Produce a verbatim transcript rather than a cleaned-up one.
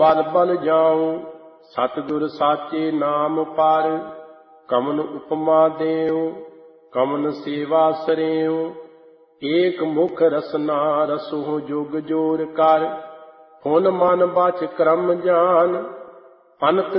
ਬਲ ਬਲ ਜਾਉ ਸਤਿਗੁਰ ਸਾਚੇ ਨਾਮ ਪਰ। ਕਮਨ ਉਪਮਾ ਦੇਉ ਕਮਨ ਸੇਵਾ ਸਰੇਉ। ਏਕ ਮੁਖ ਰਸਨਾ ਰਸੋ ਜੁਗ ਜੋਰ ਕਰ। ਹੁਨ ਮਨ ਬਚ ਕਰਮ ਜਾਨ। ਅਨਕ